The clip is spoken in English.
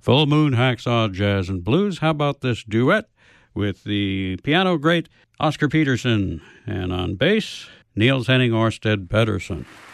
Full Moon Hacksaw Jazz and Blues. How about this duet with the piano great Oscar Peterson, and on bass, Niels Henning Orsted Pedersen.